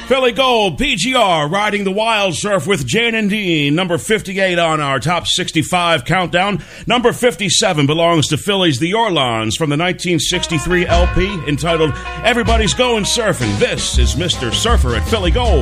Philly Gold, PGR, riding the wild surf with Jane and Dean. Number 58 on our top 65 countdown. Number 57 belongs to Philly's The Orlons from the 1963 LP entitled Everybody's Going Surfing. This is Mr. Surfer at Philly Gold.